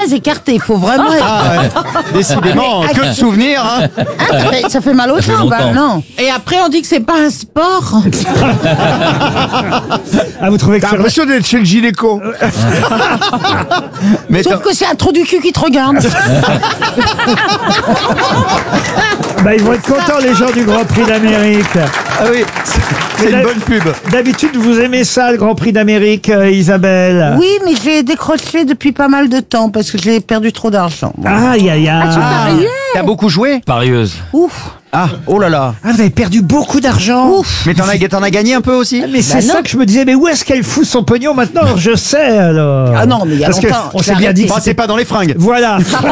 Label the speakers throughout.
Speaker 1: très écarté. Il faut vraiment être...
Speaker 2: Décidément, que de souvenirs. Hein.
Speaker 1: Ça fait mal aux jambes, hein, non.
Speaker 3: Et après, on dit que c'est pas un sport.
Speaker 4: Ah, vous trouvez que
Speaker 5: T'as l'impression d'être chez le gynéco.
Speaker 2: Mais
Speaker 1: Sauf que c'est un trou du cul qui te regarde.
Speaker 4: Bah, ils vont être contents, les gens du Grand Prix d'Amérique.
Speaker 2: ah oui, c'est une bonne pub.
Speaker 4: D'habitude, vous aimez ça, le Grand Prix d'Amérique, Isabelle?
Speaker 1: Oui, mais j'ai décroché depuis pas mal de temps parce que j'ai perdu trop d'argent.
Speaker 4: Aïe, aïe, aïe.
Speaker 2: T'as beaucoup joué?
Speaker 6: Parieuse.
Speaker 1: Ouf.
Speaker 2: Ah, oh là là.
Speaker 4: Ah, vous avez perdu beaucoup d'argent.
Speaker 1: Ouf.
Speaker 2: Mais t'en as gagné un peu aussi?
Speaker 4: Mais c'est ça que je me disais, mais où est-ce qu'elle fout son pognon maintenant? Je sais, alors.
Speaker 1: Ah non, mais il y a
Speaker 4: Parce que
Speaker 1: longtemps.
Speaker 4: on s'est bien dit que
Speaker 2: Bah, c'est pas dans les fringues.
Speaker 4: Voilà.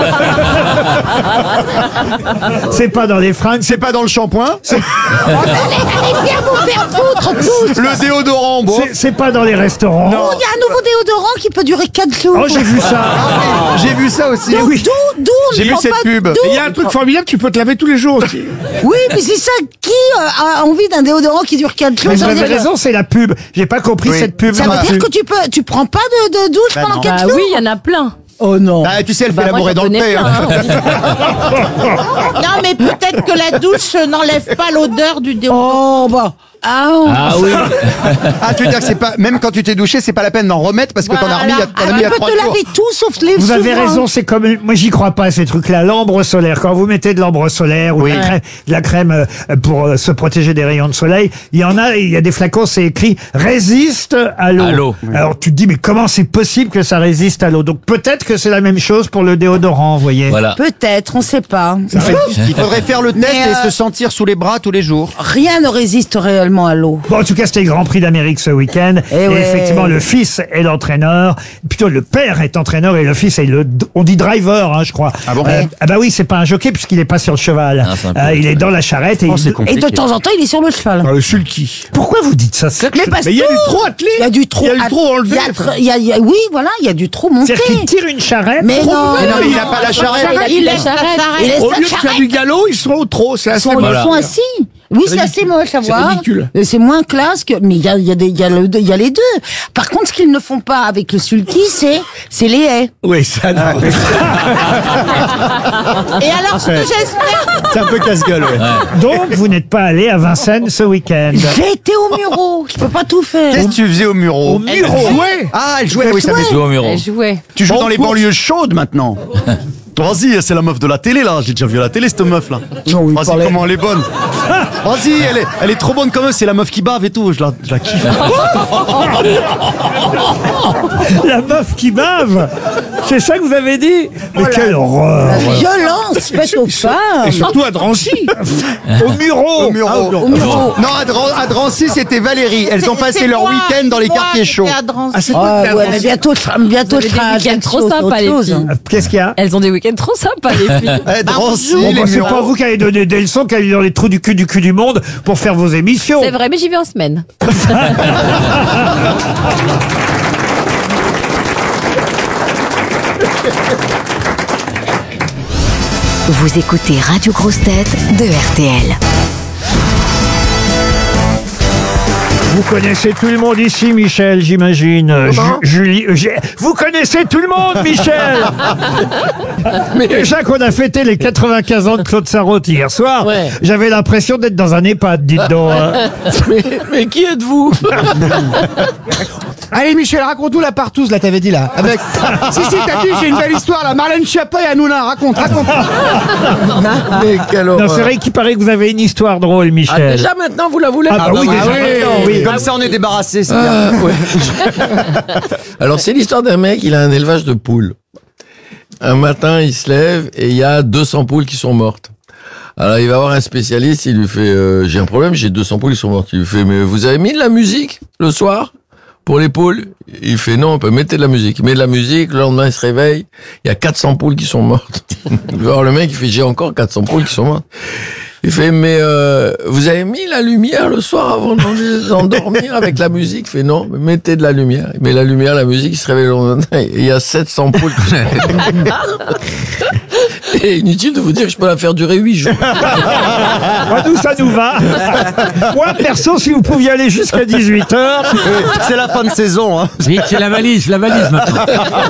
Speaker 4: C'est pas dans les fringues.
Speaker 2: C'est pas dans le shampoing.
Speaker 1: Allez, viens vous faire foutre tous.
Speaker 2: Le déodorant, bon.
Speaker 4: C'est pas dans les restaurants.
Speaker 1: Oh, il y a un nouveau déodorant qui peut durer 4 jours.
Speaker 4: Oh, j'ai vu ça.
Speaker 2: J'ai vu ça aussi.
Speaker 1: Donc,
Speaker 4: oui.
Speaker 1: d'où
Speaker 2: J'ai vu cette pub.
Speaker 5: Il y a un truc formidable, tu peux te laver tous les jours aussi.
Speaker 1: Oui, mais c'est ça. Qui a envie d'un déodorant qui dure 4 jours?
Speaker 4: Mais vous
Speaker 1: Ça veut
Speaker 4: avez
Speaker 1: dire-
Speaker 4: raison, c'est la pub. J'ai pas compris
Speaker 2: Oui.
Speaker 4: cette pub.
Speaker 1: Ça veut dire que tu prends pas de douche
Speaker 2: Bah
Speaker 1: pendant
Speaker 2: non.
Speaker 1: 4
Speaker 7: Ah
Speaker 1: jours?
Speaker 7: oui, il y en a plein.
Speaker 1: Oh non.
Speaker 2: Ah, tu sais, elle fait
Speaker 7: Bah,
Speaker 2: l'amour
Speaker 7: moi,
Speaker 2: et dans
Speaker 7: j'en
Speaker 2: le
Speaker 7: connais
Speaker 2: thé. Hein.
Speaker 7: plein.
Speaker 3: Non, mais peut-être que la douche n'enlève pas l'odeur du déodorant.
Speaker 1: Oh bah. Ah,
Speaker 6: Ah oui.
Speaker 2: Ah, tu veux dire que c'est pas, même quand tu t'es douché, c'est pas la peine d'en remettre parce que t'en as remis il y a, t'en as mis il y a
Speaker 1: tu peux
Speaker 2: 3
Speaker 1: te
Speaker 2: jours.
Speaker 1: laver tout sauf les
Speaker 4: Vous avez
Speaker 1: souverains.
Speaker 4: raison, c'est comme moi j'y crois pas à ces trucs-là. L'ambre solaire, quand vous mettez de l'ambre solaire ou de la crème pour se protéger des rayons de soleil, il y a des flacons, c'est écrit résiste à l'eau.
Speaker 6: À l'eau.
Speaker 4: Alors tu te dis mais comment c'est possible que ça résiste à l'eau? Donc peut-être que c'est la même chose pour le déodorant, vous voyez.
Speaker 6: Voilà.
Speaker 1: Peut-être, on sait pas.
Speaker 2: Il faudrait faire le test
Speaker 1: Mais,
Speaker 2: et se sentir sous les bras tous les jours.
Speaker 1: Rien ne résiste réellement à l'eau.
Speaker 4: Bon, en tout cas, c'était le Grand Prix d'Amérique ce week-end. Et
Speaker 1: ouais.
Speaker 4: effectivement, le fils est l'entraîneur. Plutôt, le père est entraîneur et le fils est on dit driver, hein, je crois.
Speaker 2: Ah bon?
Speaker 4: Ah bah oui, c'est pas un jockey puisqu'il est pas sur le cheval.
Speaker 6: Ah, c'est un peu
Speaker 4: Il est dans la charrette et
Speaker 2: c'est
Speaker 1: Et
Speaker 2: compliqué.
Speaker 1: de temps en temps, il est sur le cheval.
Speaker 5: Dans le sulky.
Speaker 4: Pourquoi vous dites ça?
Speaker 1: Mais parce
Speaker 5: Mais il y a
Speaker 1: que
Speaker 5: du trop attelé.
Speaker 1: il y a du trop.
Speaker 5: Il y a du trop enlevé.
Speaker 1: Oui, voilà, il y a du trop monté.
Speaker 4: C'est-à-dire qu'il tire une charrette.
Speaker 1: Mais non,
Speaker 2: Mais non, mais il a pas la charrette.
Speaker 3: Il
Speaker 7: la
Speaker 3: laisse
Speaker 7: charrette.
Speaker 3: la
Speaker 1: Il laisse
Speaker 3: charrette.
Speaker 5: Au
Speaker 1: la
Speaker 5: lieu de faire
Speaker 1: charrette.
Speaker 5: du galop, ils sont au trop. C'est assez
Speaker 1: Ils
Speaker 6: Voilà.
Speaker 1: sont assis. Oui, c'est assez moche à
Speaker 5: C'est
Speaker 1: voir.
Speaker 5: ridicule.
Speaker 1: Et c'est moins classe que. Mais il y a les deux. Par contre, ce qu'ils ne font pas avec le sulky, c'est les haies.
Speaker 5: Oui, ça, non.
Speaker 3: Et alors, ce que j'espère,
Speaker 2: C'est un peu casse-gueule, ouais.
Speaker 4: Donc, vous n'êtes pas allé à Vincennes ce week-end.
Speaker 1: J'ai été au Muro. Je peux pas tout faire.
Speaker 2: Qu'est-ce que tu faisais au Muro?
Speaker 4: Au Muro.
Speaker 2: Ah, elle jouait, oui, ça
Speaker 1: jouait.
Speaker 2: m'est-
Speaker 6: Joue au Muro.
Speaker 7: Elle jouait.
Speaker 2: Tu joues dans les banlieues chaudes maintenant.
Speaker 8: Vas-y, c'est la meuf de la télé là, j'ai déjà vu à la télé cette meuf là.
Speaker 1: Non, il
Speaker 8: Vas-y,
Speaker 1: parlait-
Speaker 8: comment elle est bonne. Vas-y, elle est trop bonne comme eux, c'est la meuf qui bave et tout, je la kiffe.
Speaker 4: La meuf qui bave. C'est ça que vous avez dit? Mais quelle horreur.
Speaker 1: La violence faite aux femmes.
Speaker 5: Et surtout à Drancy.
Speaker 4: Au Muro.
Speaker 2: Au Muro.
Speaker 1: Au Muro.
Speaker 2: Non, à Drancy, c'était Valérie. Elles ont passé
Speaker 3: c'est
Speaker 2: leur
Speaker 3: moi,
Speaker 2: week-end dans les
Speaker 3: moi
Speaker 2: quartiers
Speaker 3: qui
Speaker 2: chauds.
Speaker 3: étais à Drancy.
Speaker 5: Ah, c'est
Speaker 1: Ah,
Speaker 5: pas
Speaker 1: ouais, mais bientôt je
Speaker 7: Vous
Speaker 1: serai
Speaker 7: avez des week-ends trop sympas, les filles.
Speaker 4: Qu'est-ce qu'il y a?
Speaker 7: Elles ont des week-ends trop sympas, les filles.
Speaker 2: Eh, Drancy,
Speaker 4: Bon,
Speaker 2: les
Speaker 4: bah, c'est
Speaker 2: Mureaux.
Speaker 4: pas vous qui allez donner des leçons, qui allez dans les trous du cul du monde pour faire vos émissions.
Speaker 7: C'est vrai, mais j'y vais en semaine.
Speaker 9: Vous écoutez Radio Grosse Tête de RTL.
Speaker 4: Vous connaissez tout le monde ici, Michel, j'imagine. Julie, vous connaissez tout le monde, Michel. Mais déjà qu'on a fêté les 95 ans de Claude Sarraute hier soir, j'avais l'impression d'être dans un EHPAD, dites donc. Hein.
Speaker 6: Mais qui êtes-vous?
Speaker 10: Allez Michel, raconte-nous la partouze, là t'avais dit là. Avec... si, t'as dit, j'ai une belle histoire là. Marlène Schiappa et Hanouna, raconte.
Speaker 2: Mais quelle
Speaker 4: Non,
Speaker 2: horreur.
Speaker 4: c'est vrai qu'il paraît que vous avez une histoire drôle, Michel.
Speaker 6: Maintenant, vous la voulez?
Speaker 4: Ah bah oui, déjà maintenant, oui.
Speaker 2: Comme ça, on est débarrassé, c'est bien.
Speaker 11: Alors, c'est l'histoire d'un mec, il a un élevage de poules. Un matin, il se lève et il y a 200 poules qui sont mortes. Alors, il va voir un spécialiste, il lui fait, j'ai un problème, j'ai 200 poules qui sont mortes. Il lui fait, mais vous avez mis de la musique le soir pour les poules? Il fait, non, on peut mettre de la musique. Il met de la musique, le lendemain, il se réveille, il y a 400 poules qui sont mortes. Alors, le mec, il fait, j'ai encore 400 poules qui sont mortes. Il fait, mais vous avez mis la lumière le soir avant d'endormir avec la musique? Il fait, non, mais mettez de la lumière. Il met la lumière, la musique, il se réveille le lendemain, et il y a 700 poules. Et inutile de vous dire que je peux la faire durer 8 jours.
Speaker 4: Moi, nous, ça nous va. Moi, perso, si vous pouviez aller jusqu'à 18h.
Speaker 2: C'est la fin de saison, hein.
Speaker 6: Oui, c'est la valise maintenant.